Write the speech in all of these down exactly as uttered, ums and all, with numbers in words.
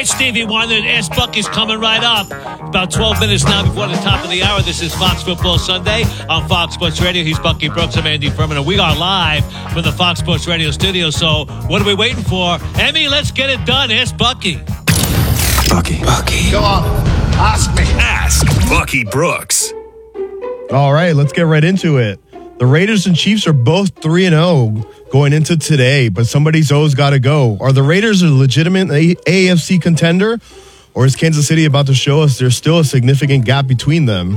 right, Stevie Wonder, Ask Bucky's coming right up. About twelve minutes now before the top of the hour. This is Fox Football Sunday on Fox Sports Radio. He's Bucky Brooks. I'm Andy Furman, and we are live from the Fox Sports Radio studio. So what are we waiting for? Emmy, let's get it done. Ask Bucky. Bucky. Bucky. Go on. Ask me. Ask Bucky Brooks. All right, let's get right into it. The Raiders and Chiefs are both three and oh going into today, but somebody's always got to go. Are the Raiders a legitimate A F C contender, or is Kansas City about to show us there's still a significant gap between them?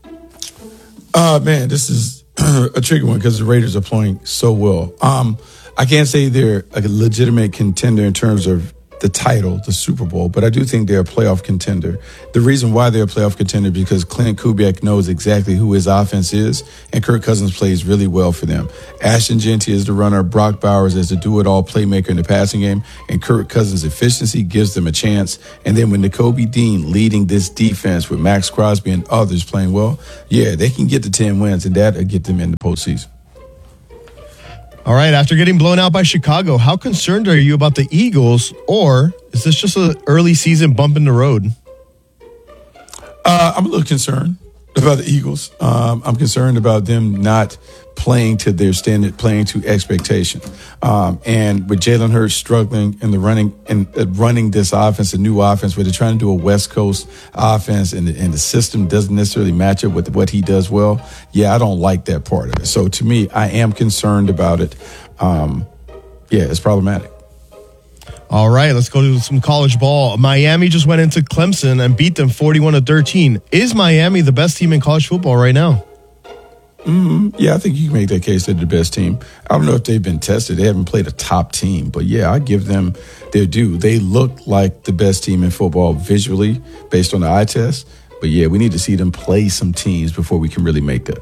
Uh, man, this is a tricky one because the Raiders are playing so well. Um, I can't say they're a legitimate contender in terms of the title, the Super Bowl, but I do think they're a playoff contender. The reason why they're a playoff contender is because Clint Kubiak knows exactly who his offense is, and Kirk Cousins plays really well for them. Ashton Genty is the runner, Brock Bowers is the do-it-all playmaker in the passing game, and Kirk Cousins' efficiency gives them a chance. And then with Nakobe Dean leading this defense with Max Crosby and others playing well, yeah, they can get to ten wins, and that'll get them in the postseason. All right, after getting blown out by Chicago, how concerned are you about the Eagles, or is this just an early season bump in the road? Uh, I'm a little concerned about the Eagles. Um, I'm concerned about them not playing to their standard, playing to expectation. Um, and with Jalen Hurts struggling in the running and uh, running this offense, a new offense, where they're trying to do a West Coast offense, and the, and the system doesn't necessarily match up with what he does well. Yeah, I don't like that part of it. So to me, I am concerned about it. Um, yeah, it's problematic. All right, let's go to some college ball. Miami just went into Clemson and beat them forty-one to thirteen. Is Miami the best team in college football right now? Mm-hmm. Yeah, I think you can make that case. They're the best team. I don't know if they've been tested. They haven't played a top team. But, yeah, I give them their due. They look like the best team in football visually based on the eye test. But, yeah, we need to see them play some teams before we can really make that.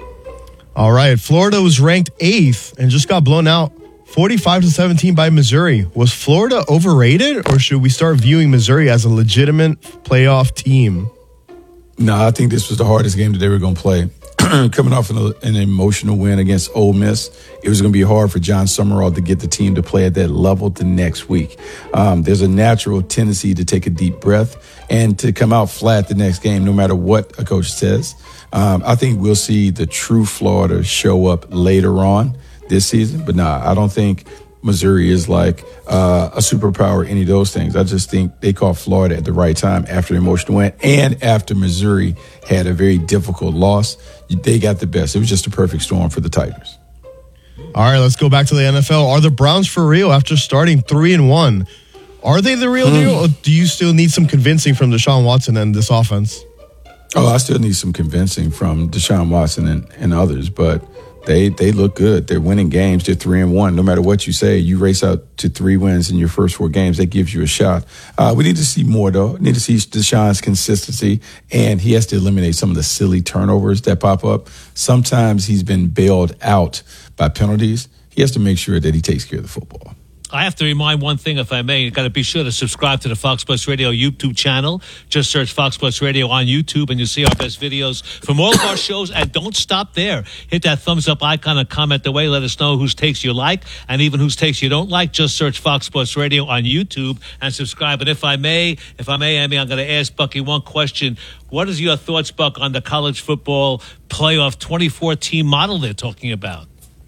All right, Florida was ranked eighth and just got blown out forty-five to seventeen by Missouri. Was Florida overrated, or should we start viewing Missouri as a legitimate playoff team? No, I think this was the hardest game that they were going to play. Coming off an, an emotional win against Ole Miss, it was going to be hard for John Summerall to get the team to play at that level the next week. Um, there's a natural tendency to take a deep breath and to come out flat the next game, no matter what a coach says. Um, I think we'll see the true Florida show up later on this season. But nah, I don't think Missouri is like uh, a superpower, any of those things. I just think they caught Florida at the right time after the emotional win, and after Missouri had a very difficult loss. They got the best. It was just a perfect storm for the Tigers. All right, let's go back to the N F L. Are the Browns for real after starting three and one? Are they the real mm. deal, or do you still need some convincing from Deshaun Watson and this offense? Oh, I still need some convincing from Deshaun Watson and, and others, but They they look good. They're winning games. They're three and one. No matter what you say, you race out to three wins in your first four games. That gives you a shot. Uh, we need to see more, though. We need to see Deshaun's consistency, and he has to eliminate some of the silly turnovers that pop up. Sometimes he's been bailed out by penalties. He has to make sure that he takes care of the football. I have to remind one thing, if I may. You've got to be sure to subscribe to the Fox Sports Radio YouTube channel. Just search Fox Sports Radio on YouTube, and you'll see our best videos from all of our shows. And don't stop there. Hit that thumbs up icon and comment away. Let us know whose takes you like and even whose takes you don't like. Just search Fox Sports Radio on YouTube and subscribe. And if I may, if I may, Amy, I'm going to ask Bucky one question. What is your thoughts, Buck, on the college football playoff twenty-four team model they're talking about?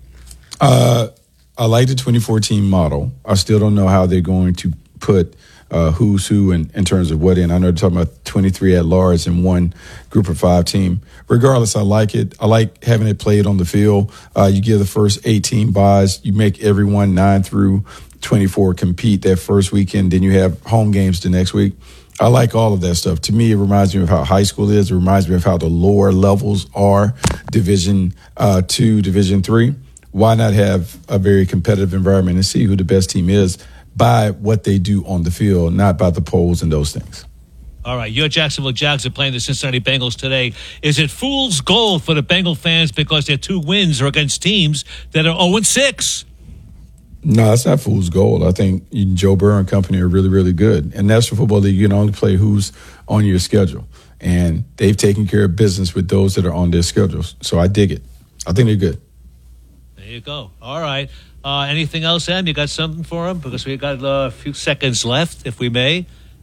Uh... I like the twenty-four team model. I still don't know how they're going to put uh, who's who in, in terms of what in. I know they're talking about twenty-three at large in one group of five team. Regardless, I like it. I like having it played on the field. Uh, you give the first eighteen buys. You make everyone nine through twenty-four compete that first weekend. Then you have home games the next week. I like all of that stuff. To me, it reminds me of how high school is. It reminds me of how the lower levels are, Division uh, two, Division three. Why not have a very competitive environment and see who the best team is by what they do on the field, not by the polls and those things? All right, your Jacksonville Jags are playing the Cincinnati Bengals today. Is it fool's gold for the Bengal fans because their two wins are against teams that are oh and six? No, it's not fool's gold. I think Joe Burrow and company are really, really good. And National Football League, you can only play who's on your schedule. And they've taken care of business with those that are on their schedules. So I dig it. I think they're good. There you go. All right. Uh, anything else, Em? You got something for him? Because we got uh, a few seconds left, if we may.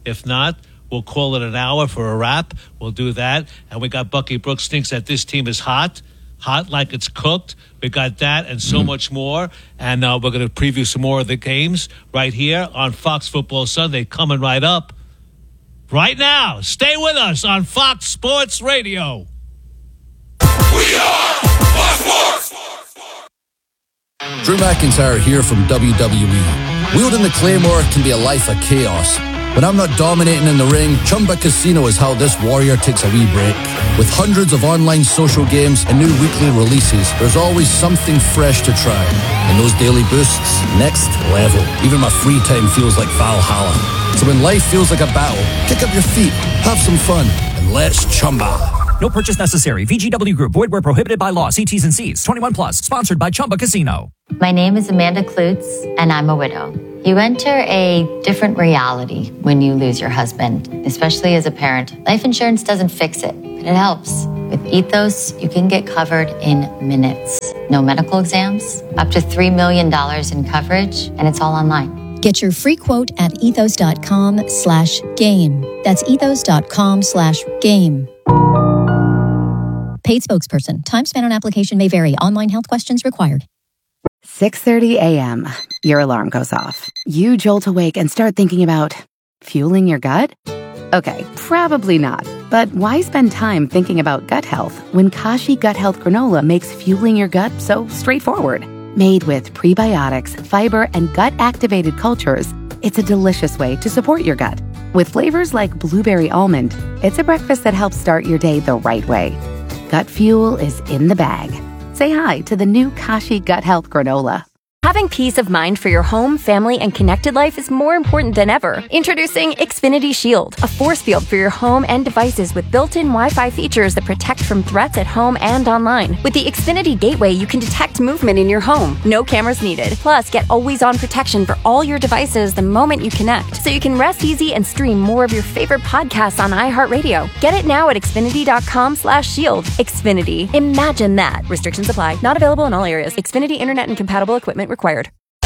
If not, we'll call it an hour for a wrap. We'll do that. And we got Bucky Brooks thinks that this team is hot, hot like it's cooked. We got that and so mm. much more. And uh, we're going to preview some more of the games right here on Fox Football Sunday coming right up. Right now, stay with us on Fox Sports Radio. We are Fox Sports! Drew McIntyre here from W W E. Wielding the Claymore can be a life of chaos. When I'm not dominating in the ring, Chumba Casino is how this warrior takes a wee break. With hundreds of online social games and new weekly releases, there's always something fresh to try. And those daily boosts, next level. Even my free time feels like Valhalla. So when life feels like a battle, kick up your feet, have some fun, and let's Chumba. No purchase necessary. V G W Group. Void where prohibited by law. See T's and C's. twenty-one plus. Sponsored by Chumba Casino. My name is Amanda Klutz, and I'm a widow. You enter a different reality when you lose your husband, especially as a parent. Life insurance doesn't fix it, but it helps. With Ethos, you can get covered in minutes. No medical exams, up to three million dollars in coverage, and it's all online. Get your free quote at ethos.com slash game. That's ethos.com slash game. Paid spokesperson. Time spent on application may vary. Online health questions required. six thirty a.m. Your alarm goes off. You jolt awake and start thinking about fueling your gut? Okay, probably not. But why spend time thinking about gut health when Kashi Gut Health Granola makes fueling your gut so straightforward? Made with prebiotics, fiber, and gut-activated cultures, it's a delicious way to support your gut. With flavors like blueberry almond, it's a breakfast that helps start your day the right way. Gut fuel is in the bag. Say hi to the new Kashi Gut Health Granola. Having peace of mind for your home, family, and connected life is more important than ever. Introducing Xfinity Shield, a force field for your home and devices with built-in Wi-Fi features that protect from threats at home and online. With the Xfinity Gateway, you can detect movement in your home. No cameras needed. Plus, get always-on protection for all your devices the moment you connect, so you can rest easy and stream more of your favorite podcasts on iHeartRadio. Get it now at Xfinity.com slash shield. Xfinity. Imagine that. Restrictions apply. Not available in all areas. Xfinity Internet and compatible equipment required.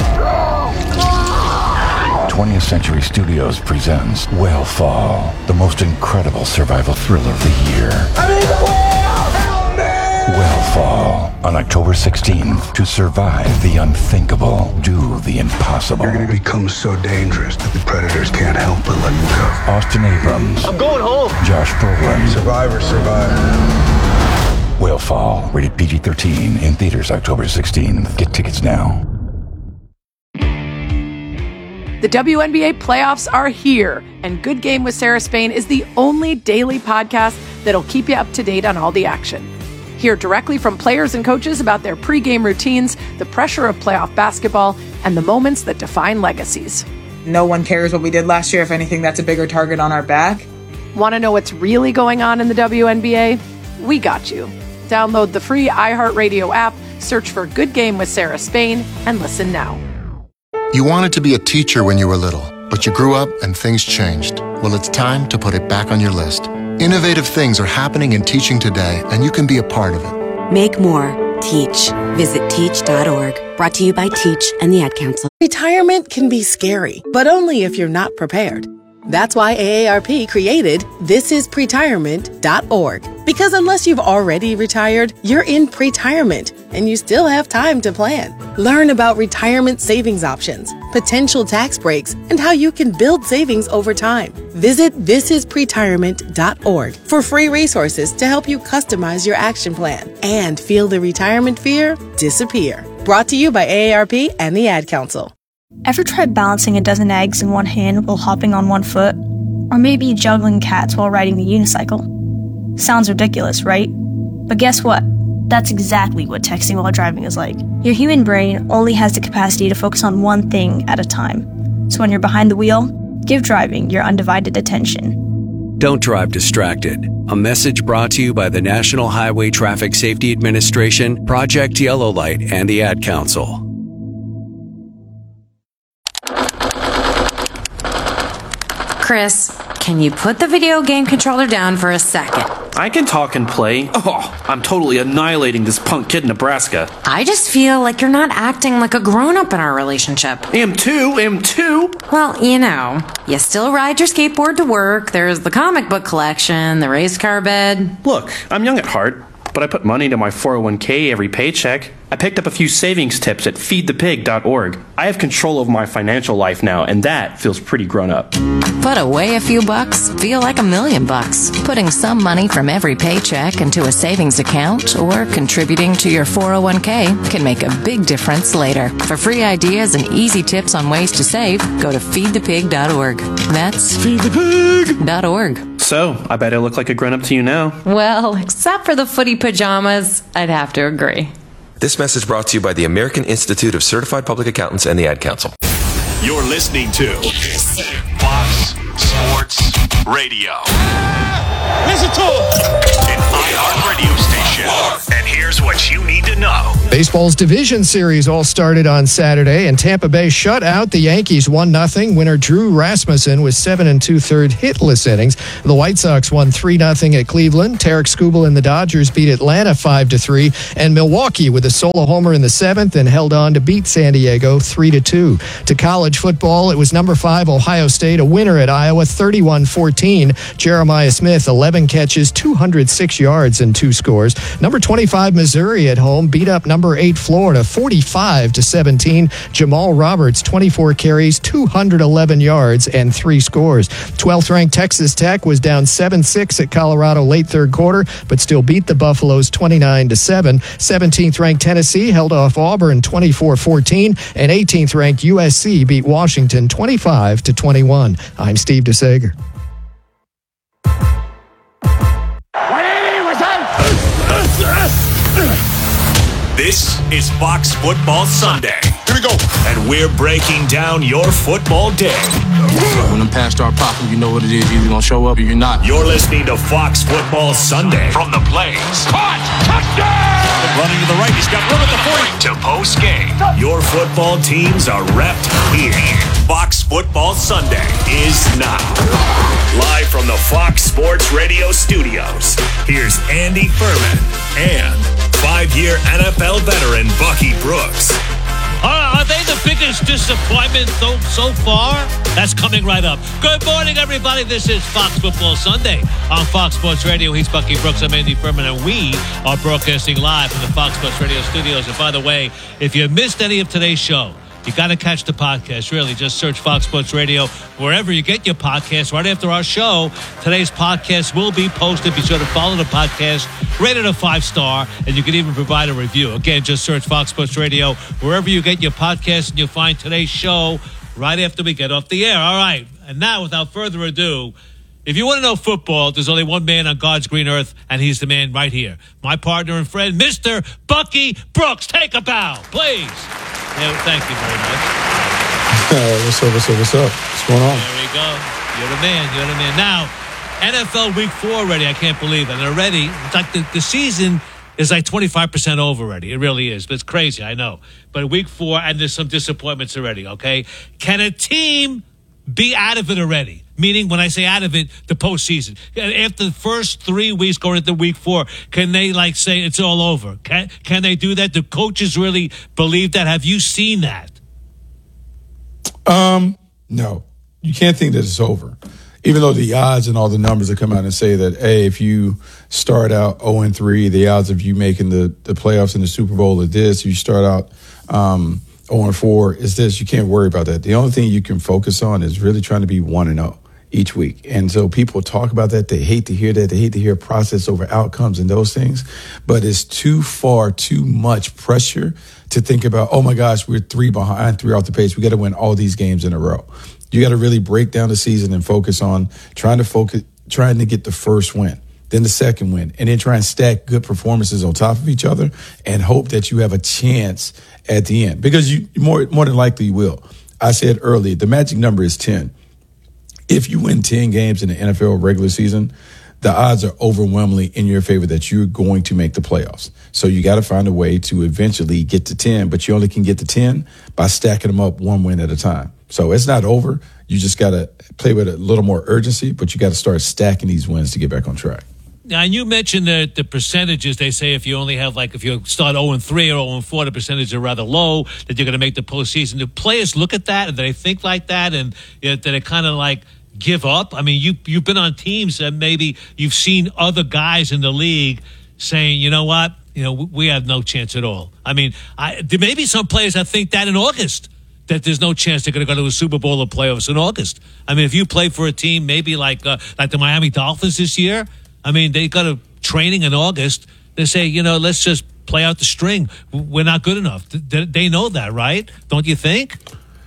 twentieth Century Studios presents Whale-Fall, the most incredible survival thriller of the year. I mean, the whale! Whale-Fall, on October sixteenth. To survive the unthinkable, do the impossible. You're going to become so dangerous that the predators can't help but let you go. Austin Abrams. I'm going home. Josh Brolin. Survivor, survivor. Whale-Fall, rated P G thirteen, in theaters October sixteenth. Get tickets now. The W N B A playoffs are here, and Good Game with Sarah Spain is the only daily podcast that'll keep you up to date on all the action. Hear directly from players and coaches about their pregame routines, the pressure of playoff basketball, and the moments that define legacies. No one cares what we did last year. If anything, that's a bigger target on our back. Want to know what's really going on in the W N B A? We got you. Download the free iHeartRadio app, search for Good Game with Sarah Spain, and listen now. You wanted to be a teacher when you were little, but you grew up and things changed. Well, it's time to put it back on your list. Innovative things are happening in teaching today, and you can be a part of it. Make more. Teach. Visit teach dot org. Brought to you by Teach and the Ad Council. Retirement can be scary, but only if you're not prepared. That's why A A R P created this is pretirement dot org. Because unless you've already retired, you're in pretirement, and you still have time to plan. Learn about retirement savings options, potential tax breaks, and how you can build savings over time. Visit this is pretirement dot org for free resources to help you customize your action plan and feel the retirement fear disappear. Brought to you by A A R P and the Ad Council. Ever tried balancing a dozen eggs in one hand while hopping on one foot? Or maybe juggling cats while riding the unicycle? Sounds ridiculous, right? But guess what? That's exactly what texting while driving is like. Your human brain only has the capacity to focus on one thing at a time. So when you're behind the wheel, give driving your undivided attention. Don't drive distracted. A message brought to you by the National Highway Traffic Safety Administration, Project Yellow Light, and the Ad Council. Chris, can you put the video game controller down for a second? I can talk and play. Oh, I'm totally annihilating this punk kid in Nebraska. I just feel like you're not acting like a grown-up in our relationship. Am too, am too. Well, you know, you still ride your skateboard to work, there's the comic book collection, the race car bed. Look, I'm young at heart, but I put money into my four oh one k every paycheck. I picked up a few savings tips at feed the pig dot org. I have control over my financial life now, and that feels pretty grown up. Put away a few bucks, feel like a million bucks. Putting some money from every paycheck into a savings account or contributing to your four oh one k can make a big difference later. For free ideas and easy tips on ways to save, go to feed the pig dot org. That's feed the pig dot org. So, I bet I look like a grown-up to you now. Well, except for the footy pajamas, I'd have to agree. This message brought to you by the American Institute of Certified Public Accountants and the Ad Council. You're listening to Fox Sports Radio. Listen to it. An iHeartRadio station. And here's what you need to know. Baseball's division series all started on Saturday, and Tampa Bay shut out the Yankees one nothing. Winner Drew Rasmussen with seven and two-thirds hitless innings. The White Sox won three nothing at Cleveland. Tarek Skubal and the Dodgers beat Atlanta five to three, and Milwaukee with a solo homer in the seventh and held on to beat San Diego three to two. To college football, it was number five Ohio State, a winner at Iowa thirty-one fourteen. Jeremiah Smith, eleven catches, two hundred six yards and two scores. Number twenty-five Missouri at home beat up number eight Florida forty-five to seventeen. Jamal Roberts, twenty-four carries, two hundred eleven yards and three scores. twelfth ranked Texas Tech was down seven six at Colorado late third quarter, but still beat the Buffaloes twenty-nine to seven. seventeenth ranked Tennessee held off Auburn twenty-four fourteen, and eighteenth ranked U S C beat Washington twenty-five to twenty-one. I'm Steve DeSager. This is Fox Football Sunday. Here we go. And we're breaking down your football day. When them pants start popping, you know what it is. You're either going to show up or you're not. You're listening to Fox Football Sunday. From the plays. Caught. Touchdown. Running to the right. He's got room at the forty. To post game. Your football teams are repped here. Fox Football Sunday is now. Live from the Fox Sports Radio studios. Here's Andy Furman and five-year N F L veteran Bucky Brooks. Uh, are they the biggest disappointment so, so far? That's coming right up. Good morning, everybody. This is Fox Football Sunday on Fox Sports Radio. He's Bucky Brooks. I'm Andy Furman, and we are broadcasting live from the Fox Sports Radio studios. And by the way, if you missed any of today's show, you got to catch the podcast. Really, just search Fox Sports Radio wherever you get your podcast. Right after our show, today's podcast will be posted. Be sure to follow the podcast, rate it a five-star, and you can even provide a review. Again, just search Fox Sports Radio wherever you get your podcast, and you'll find today's show right after we get off the air. All right, and now, without further ado, if you want to know football, there's only one man on God's green earth, and he's the man right here. My partner and friend, Mister Bucky Brooks. Take a bow, please. Yeah, thank you very much. Uh, what's up, what's up, what's up? What's going on? There we go. You're the man, you're the man. Now, N F L Week four already, I can't believe it. And already, it's like the, the season is like twenty-five percent over already. It really is. But it's crazy, I know. But Week four, and there's some disappointments already, okay? Can a team be out of it already? Meaning, when I say out of it, the postseason. After the first three weeks going into week four, can they, like, say it's all over? Can, can they do that? Do coaches really believe that? Have you seen that? Um, no. You can't think that it's over. Even though the odds and all the numbers that come out and say that, hey, if you start out oh and three, the odds of you making the, the playoffs in the Super Bowl are this. You start out um, oh and four is this. You can't worry about that. The only thing you can focus on is really trying to be one and oh. Each week. And so people talk about that. They hate to hear that. They hate to hear process over outcomes and those things. But it's too far, too much pressure to think about, oh my gosh, we're three behind, three off the pace. We got to win all these games in a row. You got to really break down the season and focus on trying to focus, trying to get the first win, then the second win, and then try and stack good performances on top of each other and hope that you have a chance at the end, because you more, more than likely you will. I said earlier, the magic number is ten. If you win ten games in the N F L regular season, the odds are overwhelmingly in your favor that you're going to make the playoffs. So you got to find a way to eventually get to ten, but you only can get to ten by stacking them up one win at a time. So it's not over. You just got to play with a little more urgency, but you got to start stacking these wins to get back on track. Now, and you mentioned the, the percentages. They say if you only have, like, if you start oh and three or oh and four, the percentages are rather low, that you're going to make the postseason. Do players look at that and do they think like that, and you know, do they kind of like give up? I mean, you, you've been on teams that maybe you've seen other guys in the league saying, you know what, you know, we have no chance at all. I mean, I, there may be some players that think that in August, that there's no chance they're going to go to a Super Bowl or playoffs in August. I mean, if you play for a team maybe like uh, like the Miami Dolphins this year, I mean, they got a training in August. They say, you know, let's just play out the string. We're not good enough. They know that, right? Don't you think?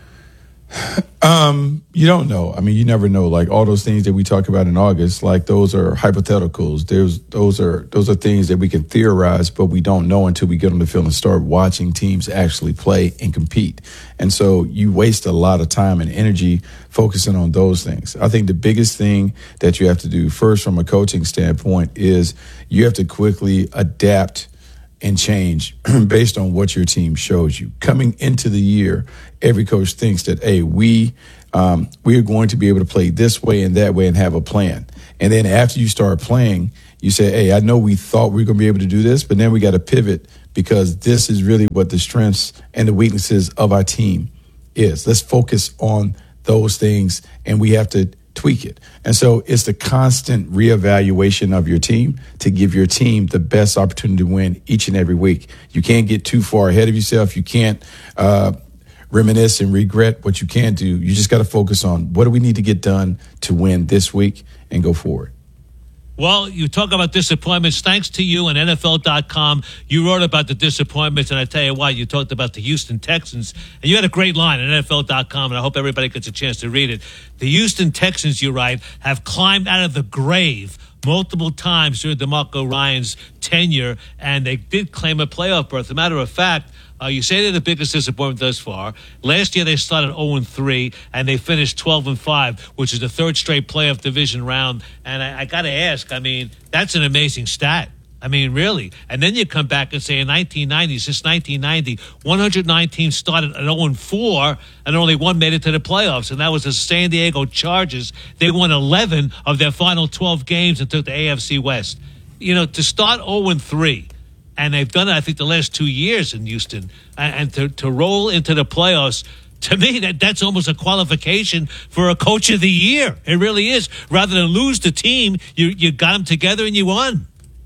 Um, you don't know. I mean, you never know. Like all those things that we talk about in August, like those are hypotheticals. There's those are those are things that we can theorize, but we don't know until we get on the field and start watching teams actually play and compete. And so you waste a lot of time and energy focusing on those things. I think the biggest thing that you have to do first from a coaching standpoint is you have to quickly adapt and change based on what your team shows you. Coming into the year, every coach thinks that, hey, we um, we are going to be able to play this way and that way and have a plan. And then after you start playing, you say, hey, I know we thought we were going to be able to do this, but then we got to pivot because this is really what the strengths and the weaknesses of our team is. Let's focus on those things, and we have to tweak it. And so it's the constant reevaluation of your team to give your team the best opportunity to win each and every week. You can't get too far ahead of yourself. You can't uh, reminisce and regret what you can't do. You just got to focus on what do we need to get done to win this week and go forward. Well, you talk about disappointments. Thanks to you and N F L dot com, you wrote about the disappointments, and I tell you what, you talked about the Houston Texans, and you had a great line at N F L dot com, and I hope everybody gets a chance to read it. The Houston Texans, you write, have climbed out of the grave multiple times during DeMarco Ryan's tenure, and they did claim a playoff berth. As a matter of fact, Uh, you say they're the biggest disappointment thus far. Last year they started oh and three, and they finished twelve and five, which is the third straight playoff division round. And I, I got to ask, I mean, that's an amazing stat. I mean, really. And then you come back and say in nineteen ninety, since nineteen ninety, one hundred nine teams started at oh and four, and only one made it to the playoffs, and that was the San Diego Chargers. They won eleven of their final twelve games and took the A F C West. You know, to start oh and three, and they've done it, I think, the last two years in Houston. And, and to, to roll into the playoffs, to me, that that's almost a qualification for a coach of the year. It really is. Rather than lose the team, you you got them together and you won.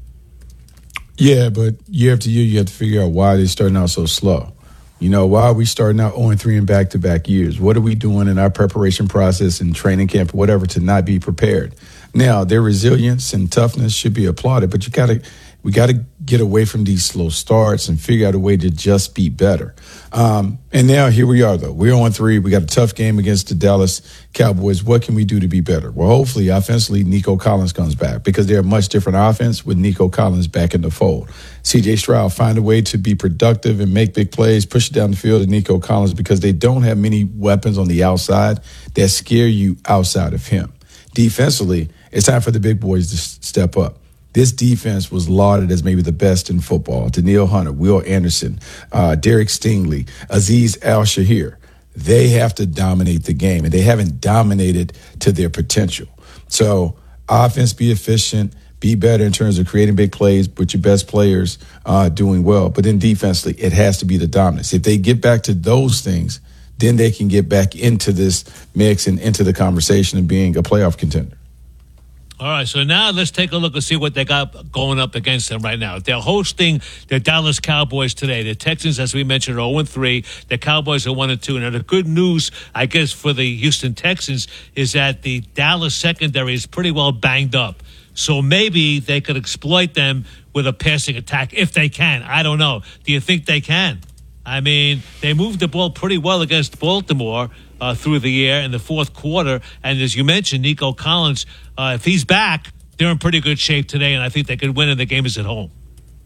Yeah, but year after year, you have to figure out why they're starting out so slow. You know, why are we starting out oh and three in back-to-back years? What are we doing in our preparation process and training camp or whatever to not be prepared? Now, their resilience and toughness should be applauded, but you got to we got to get away from these slow starts and figure out a way to just be better. Um, and now here we are, though. We're oh and three. We got a tough game against the Dallas Cowboys. What can we do to be better? Well, hopefully, offensively, Nico Collins comes back because they're a much different offense with Nico Collins back in the fold. C J Stroud find a way to be productive and make big plays, push it down the field to Nico Collins because they don't have many weapons on the outside that scare you outside of him. Defensively, it's time for the big boys to step up. This defense was lauded as maybe the best in football. Danielle Hunter, Will Anderson, uh, Derek Stingley, Azeez Al-Shahir. They have to dominate the game, and they haven't dominated to their potential. So offense, be efficient, be better in terms of creating big plays, but your best players uh, doing well. But then defensively, it has to be the dominance. If they get back to those things, then they can get back into this mix and into the conversation of being a playoff contender. All right, so now let's take a look and see what they got going up against them right now. They're hosting the Dallas Cowboys today. The Texans, as we mentioned, are oh and three. The Cowboys are one and two. Now, the good news, I guess, for the Houston Texans is that the Dallas secondary is pretty well banged up. So maybe they could exploit them with a passing attack if they can. I don't know. Do you think they can? I mean, they moved the ball pretty well against Baltimore uh, through the year in the fourth quarter. And as you mentioned, Nico Collins, uh, if he's back, they're in pretty good shape today, and I think they could win, and the game is at home.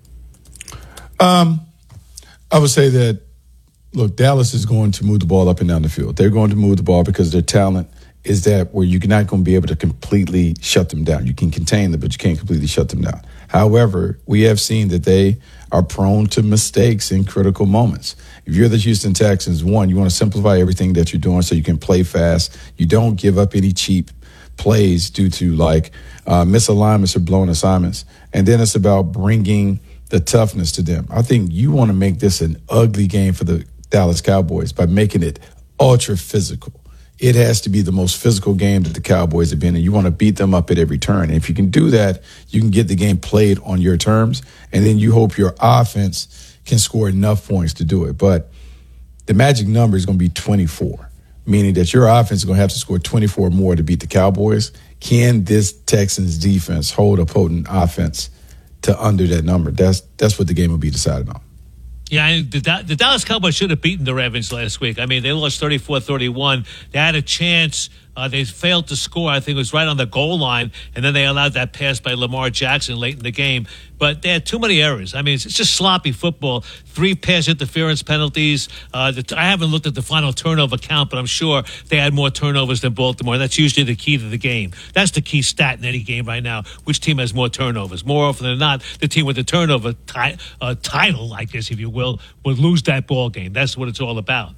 Um, I would say that, look, Dallas is going to move the ball up and down the field. They're going to move the ball because their talent is that where you're not going to be able to completely shut them down. You can contain them, but you can't completely shut them down. However, we have seen that they are prone to mistakes in critical moments. If you're the Houston Texans, one, you want to simplify everything that you're doing so you can play fast. You don't give up any cheap plays due to like uh, misalignments or blown assignments. And then it's about bringing the toughness to them. I think you want to make this an ugly game for the Dallas Cowboys by making it ultra physical. It has to be the most physical game that the Cowboys have been in. You want to beat them up at every turn. And if you can do that, you can get the game played on your terms, and then you hope your offense can score enough points to do it. But the magic number is going to be twenty-four, meaning that your offense is going to have to score twenty-four more to beat the Cowboys. Can this Texans defense hold a potent offense to under that number? That's that's what the game will be decided on. Yeah, the, the Dallas Cowboys should have beaten the Ravens last week. I mean, they lost thirty-four thirty-one. They had a chance. Uh, they failed to score. I think it was right on the goal line, and then they allowed that pass by Lamar Jackson late in the game. But they had too many errors. I mean, it's, it's just sloppy football. Three pass interference penalties. Uh, the, I haven't looked at the final turnover count, but I'm sure they had more turnovers than Baltimore. That's usually the key to the game. That's the key stat in any game right now. Which team has more turnovers? More often than not, the team with the turnover ti- uh, title, I guess, if you will, will lose that ball game. That's what it's all about.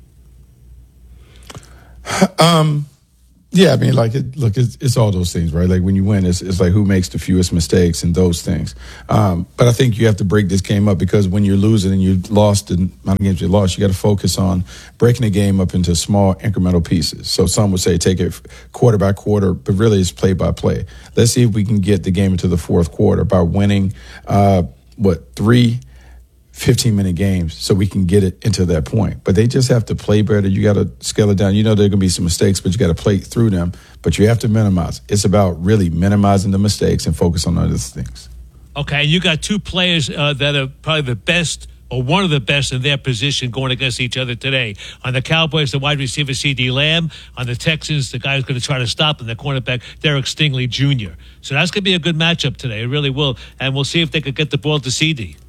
Um. Yeah, I mean, like, it, look, it's, it's all those things, right? Like, when you win, it's, it's like who makes the fewest mistakes and those things. Um, but I think you have to break this game up because when you're losing and you lost the amount of games you lost, you got to focus on breaking the game up into small incremental pieces. So some would say take it quarter by quarter, but really it's play by play. Let's see if we can get the game into the fourth quarter by winning, uh, what, three fifteen-minute games so we can get it into that point. But they just have to play better. You got to scale it down. You know there are going to be some mistakes, but you got to play through them. But you have to minimize. It's about really minimizing the mistakes and focus on other things. Okay, you got two players uh, that are probably the best or one of the best in their position going against each other today. On the Cowboys, the wide receiver C D Lamb. On the Texans, the guy who's going to try to stop them, the cornerback Derek Stingley Junior So that's going to be a good matchup today. It really will. And we'll see if they could get the ball to C D.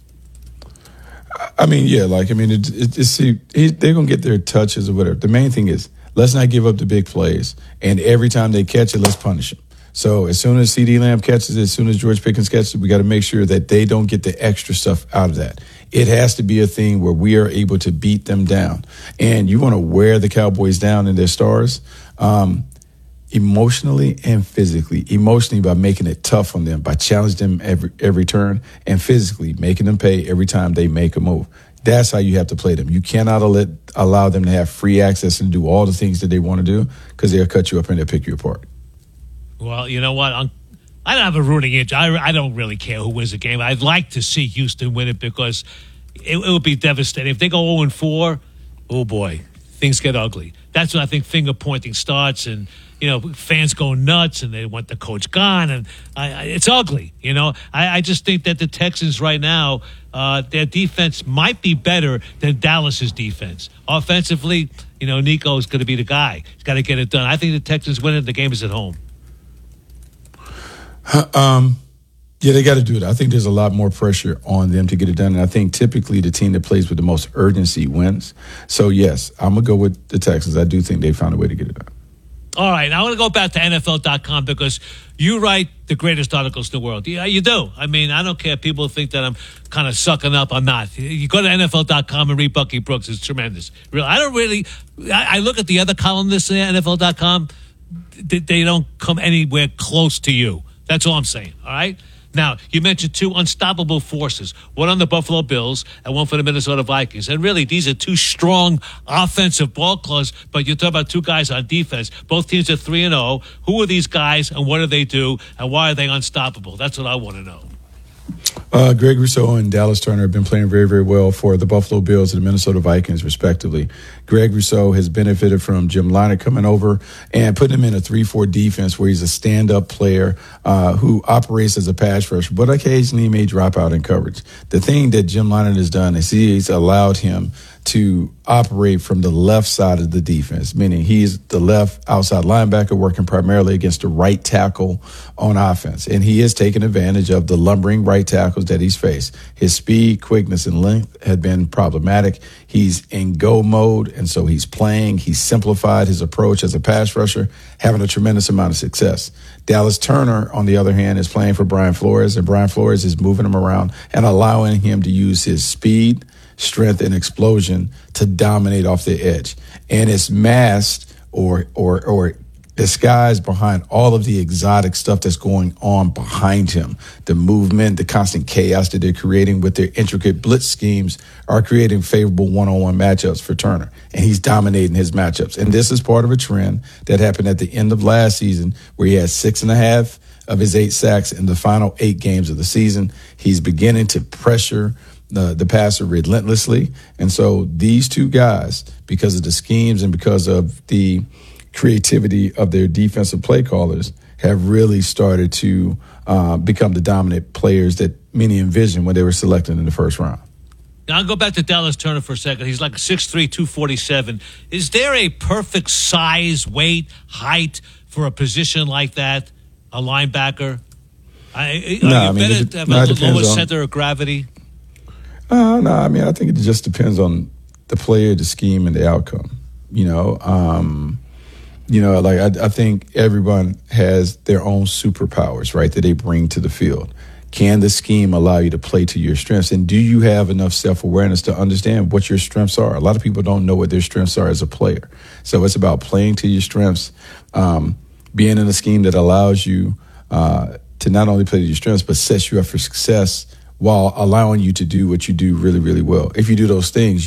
I mean, yeah, like, I mean, it, it, it, see, they're going to get their touches or whatever. The main thing is, let's not give up the big plays. And every time they catch it, let's punish them. So as soon as C D Lamb catches it, as soon as George Pickens catches it, we got to make sure that they don't get the extra stuff out of that. It has to be a thing where we are able to beat them down. And you want to wear the Cowboys down in their stars. Um, emotionally and physically. Emotionally by making it tough on them, by challenging them every every turn, and physically making them pay every time they make a move. That's how you have to play them. You cannot let, allow them to have free access and do all the things that they want to do because they'll cut you up and they'll pick you apart. Well, you know what? I'm, I don't have a rooting interest. I, I don't really care who wins the game. I'd like to see Houston win it because it, it would be devastating. If they go oh and four, oh boy, things get ugly. That's when I think finger pointing starts and, you know, fans go nuts and they want the coach gone. And I, I, it's ugly, you know. I, I just think that the Texans right now, uh, their defense might be better than Dallas's defense. Offensively, you know, Nico is going to be the guy. He's got to get it done. I think the Texans win it. The game is at home. Um, yeah, they got to do it. I think there's a lot more pressure on them to get it done. And I think typically the team that plays with the most urgency wins. So, yes, I'm going to go with the Texans. I do think they found a way to get it done. All right, now I want to go back to N F L dot com because you write the greatest articles in the world. Yeah, you do. I mean, I don't care if people think that I'm kind of sucking up. I'm not. You go to N F L dot com and read Bucky Brooks. It's tremendous. Really, I don't really – I look at the other columnists in N F L dot com. They don't come anywhere close to you. That's all I'm saying, all right? Now, you mentioned two unstoppable forces, one on the Buffalo Bills and one for the Minnesota Vikings. And really, these are two strong offensive ball clubs, but you're talking about two guys on defense. Both teams are three and oh. Who are these guys and what do they do and why are they unstoppable? That's what I want to know. Uh, Greg Rousseau and Dallas Turner have been playing very, very well for the Buffalo Bills and the Minnesota Vikings, respectively. Greg Rousseau has benefited from Jim Leonard coming over and putting him in a three four defense where he's a stand-up player uh, who operates as a pass rusher, but occasionally he may drop out in coverage. The thing that Jim Leonard has done is he's allowed him to operate from the left side of the defense, meaning he's the left outside linebacker working primarily against the right tackle on offense. And he is taking advantage of the lumbering right tackles that he's faced. His speed, quickness, and length had been problematic. He's in go mode, and so he's playing. He's simplified his approach as a pass rusher, having a tremendous amount of success. Dallas Turner, on the other hand, is playing for Brian Flores, and Brian Flores is moving him around and allowing him to use his speed, strength, and explosion to dominate off the edge. And it's masked or or or disguised behind all of the exotic stuff that's going on behind him. The movement, the constant chaos that they're creating with their intricate blitz schemes are creating favorable one-on-one matchups for Turner. And he's dominating his matchups. And this is part of a trend that happened at the end of last season where he had six and a half of his eight sacks in the final eight games of the season. He's beginning to pressure the, the passer relentlessly. And so these two guys, because of the schemes and because of the creativity of their defensive play callers, have really started to uh, become the dominant players that many envisioned when they were selected in the first round. Now, I'll go back to Dallas Turner for a second. He's like six three, two forty-seven. Is there a perfect size, weight, height for a position like that, a linebacker? I, no, are you I mean, better it, to have no, a it lower on, center of gravity? Uh, no, I mean, I think it just depends on the player, the scheme, and the outcome. You know, um, you know, like I, I think everyone has their own superpowers, right, that they bring to the field. Can the scheme allow you to play to your strengths? And do you have enough self-awareness to understand what your strengths are? A lot of people don't know what their strengths are as a player. So it's about playing to your strengths, um, being in a scheme that allows you uh, to not only play to your strengths, but sets you up for success while allowing you to do what you do really, really well. If you do those things,